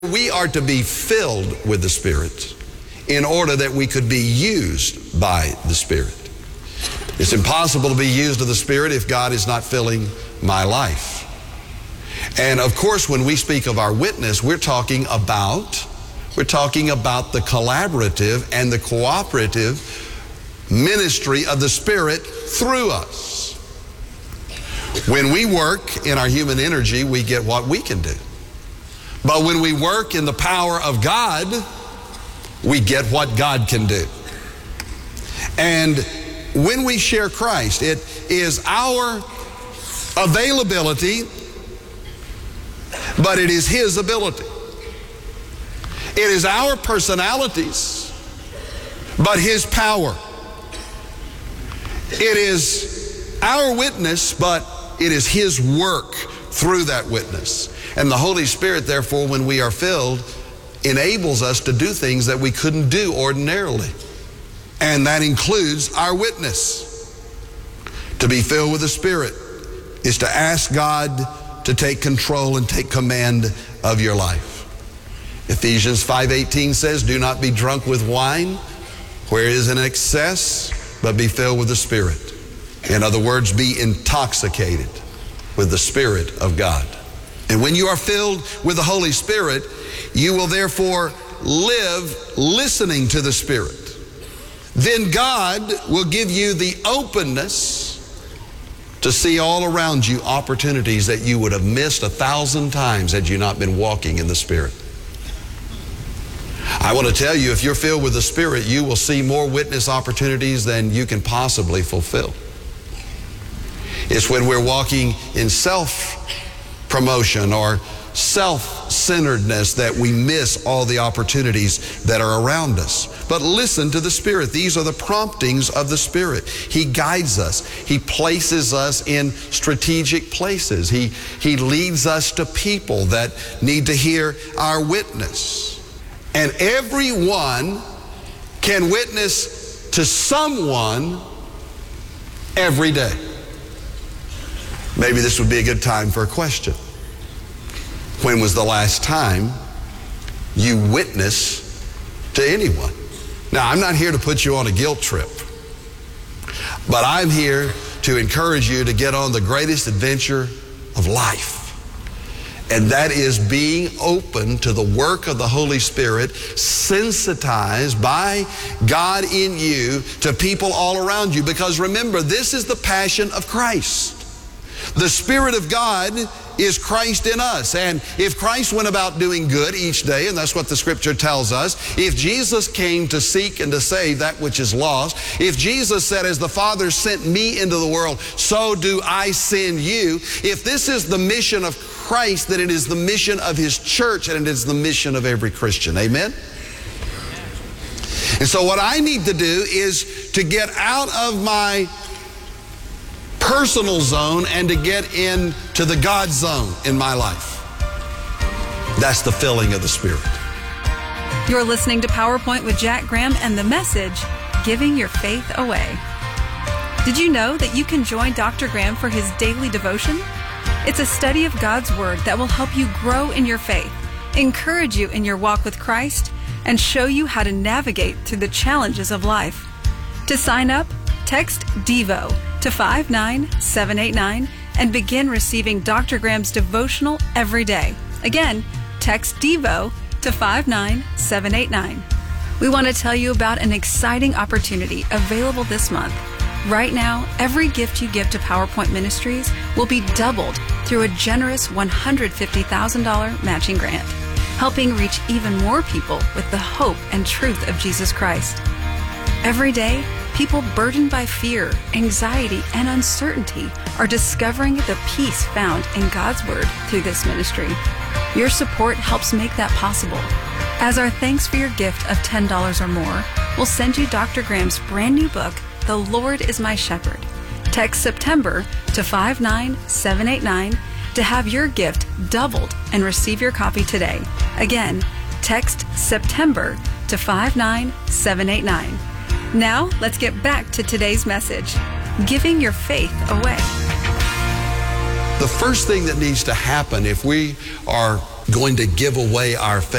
We are to be filled with the Spirit in order that we could be used by the Spirit. It's impossible to be used of the Spirit if God is not filling my life. And of course, when we speak of our witness, we're talking about the collaborative and the cooperative ministry of the Spirit through us. When we work in our human energy, we get what we can do. But when we work in the power of God, we get what God can do. And when we share Christ, it is our availability, but it is His ability. It is our personalities, but His power. It is our witness, but it is His work through that witness. And the Holy Spirit, therefore, when we are filled, enables us to do things that we couldn't do ordinarily. And that includes our witness. To be filled with the Spirit is to ask God to take control and take command of your life. Ephesians 5:18 says, "Do not be drunk with wine, where is an excess, but be filled with the Spirit." In other words, be intoxicated with the Spirit of God. And when you are filled with the Holy Spirit, you will therefore live listening to the Spirit. Then God will give you the openness to see all around you opportunities that you would have missed 1,000 times had you not been walking in the Spirit. I want to tell you, if you're filled with the Spirit, you will see more witness opportunities than you can possibly fulfill. It's when we're walking in self-promotion or self-centeredness that we miss all the opportunities that are around us. But listen to the Spirit. These are the promptings of the Spirit. He guides us. He places us in strategic places. He leads us to people that need to hear our witness. And everyone can witness to someone every day. Maybe this would be a good time for a question. When was the last time you witnessed to anyone? Now, I'm not here to put you on a guilt trip, but I'm here to encourage you to get on the greatest adventure of life. And that is being open to the work of the Holy Spirit, sensitized by God in you to people all around you. Because remember, this is the passion of Christ. The Spirit of God is Christ in us. And if Christ went about doing good each day, and that's what the Scripture tells us, if Jesus came to seek and to save that which is lost, if Jesus said, "As the Father sent me into the world, so do I send you," if this is the mission of Christ, then it is the mission of His church, and it is the mission of every Christian. Amen? And so what I need to do is to get out of my personal zone and to get into the God zone in my life. That's the filling of the Spirit. You're listening to PowerPoint with Jack Graham and the message, Giving Your Faith Away. Did you know that you can join Dr. Graham for his daily devotion? It's a study of God's Word that will help you grow in your faith, encourage you in your walk with Christ, and show you how to navigate through the challenges of life. To sign up, text DEVO to 59789 and begin receiving Dr. Graham's devotional every day. Again, text DEVO to 59789. We want to tell you about an exciting opportunity available this month. Right now, every gift you give to PowerPoint Ministries will be doubled through a generous $150,000 matching grant, helping reach even more people with the hope and truth of Jesus Christ. Every day, people burdened by fear, anxiety, and uncertainty are discovering the peace found in God's Word through this ministry. Your support helps make that possible. As our thanks for your gift of $10 or more, we'll send you Dr. Graham's brand new book, The Lord is My Shepherd. Text September to 59789 to have your gift doubled and receive your copy today. Again, text September to 59789. Now, let's get back to today's message, Giving Your Faith Away. The first thing that needs to happen if we are going to give away our faith.